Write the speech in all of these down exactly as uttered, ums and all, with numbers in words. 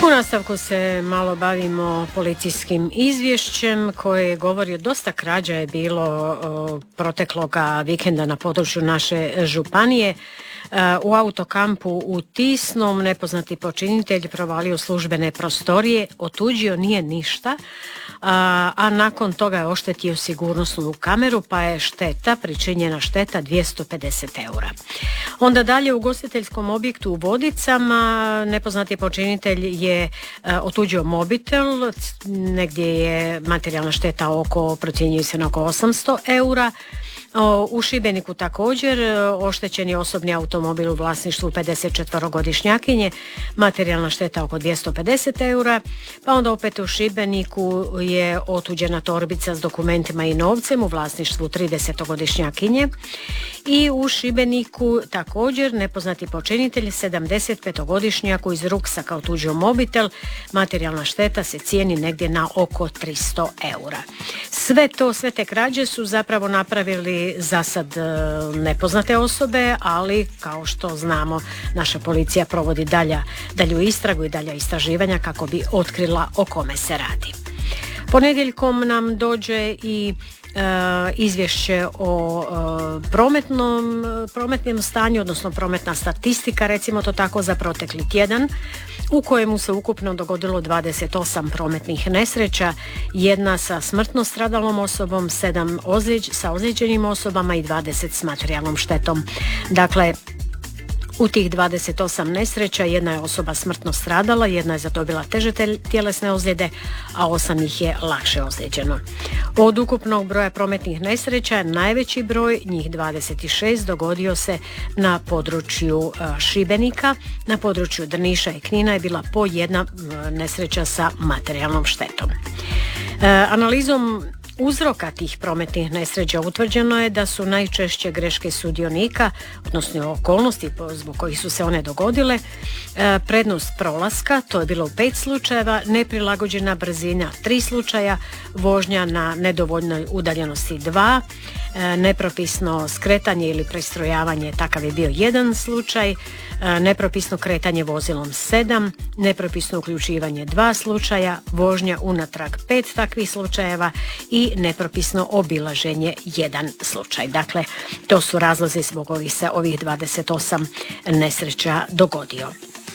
U nastavku se malo bavimo policijskim izvješćem koje govori o dosta krađa je bilo o, protekloga vikenda na području naše županije. U autokampu u Tisnom nepoznati počinitelj provalio službene prostorije, otuđio nije ništa, a, a nakon toga je oštetio sigurnosnu kameru pa je šteta, pričinjena šteta dvjesto pedeset eura. Onda dalje u ugostiteljskom objektu u Vodicama nepoznati počinitelj je a, otuđio mobitel, negdje je materijalna šteta oko, procjenjuje se na oko osamsto eura. U Šibeniku također oštećen je osobni automobil u vlasništvu pedesetčetverogodišnjakinje, materijalna šteta oko dvjesto pedeset eura, pa onda opet u Šibeniku je otuđena torbica s dokumentima i novcem u vlasništvu tridesetogodišnjakinje i u Šibeniku također nepoznati počinitelj sedamdesetpetogodišnjaku iz ruksaka otuđio mobitel, materijalna šteta se cijeni negdje na oko tristo eura. Sve to, sve te krađe su zapravo napravili za sad nepoznate osobe, ali kao što znamo naša policija provodi dalja, dalju istragu i dalja istraživanja kako bi otkrila o kome se radi. Ponedjeljkom nam dođe i e, izvješće o e, prometnom, prometnom stanju, odnosno prometna statistika, recimo to tako, za protekli tjedan, u kojemu se ukupno dogodilo dvadeset osam prometnih nesreća, jedna sa smrtno stradalom osobom, sedam ozljeć, sa ozlijeđenim osobama i dvadeset s materijalnom štetom. Dakle, u tih dvadeset osam nesreća jedna je osoba smrtno stradala, jedna je zadobila teže tjelesne ozljede, a osam ih je lakše ozlijeđeno. Od ukupnog broja prometnih nesreća najveći broj, njih dvadeset šest, dogodio se na području Šibenika, na području Drniša i Knina je bila po jedna nesreća sa materijalnom štetom. Analizom uzroka tih prometnih nesreća utvrđeno je da su najčešće greške sudionika, odnosno okolnosti zbog kojih su se one dogodile, prednost prolaska, to je bilo u pet slučajeva, neprilagođena brzina tri slučaja, vožnja na nedovoljnoj udaljenosti dva, nepropisno skretanje ili prestrojavanje, takav je bio jedan slučaj, nepropisno kretanje vozilom sedam, nepropisno uključivanje dva slučaja, vožnja unatrag pet takvih slučajeva i nepropisno obilaženje jedan slučaj. Dakle, to su razlozi zbog ovih se ovih dvadeset osam nesreća dogodio.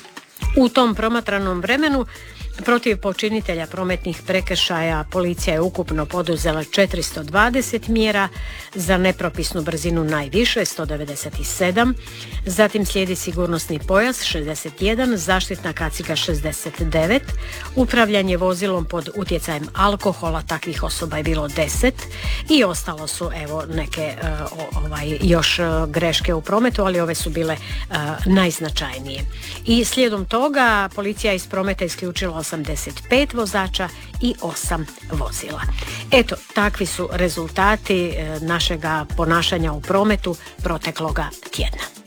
U tom promatranom vremenu protiv počinitelja prometnih prekršaja policija je ukupno poduzela četiristo dvadeset mjera, za nepropisnu brzinu najviše sto devedeset sedam, zatim slijedi sigurnosni pojas šezdeset jedan, zaštitna kaciga šezdeset devet, upravljanje vozilom pod utjecajem alkohola, takvih osoba je bilo deset i ostalo su evo neke uh, ovaj, još uh, greške u prometu, ali ove su bile uh, najznačajnije. I slijedom toga policija iz prometa isključila osamdeset pet vozača i osam vozila. Eto, takvi su rezultati našega ponašanja u prometu protekloga tjedna.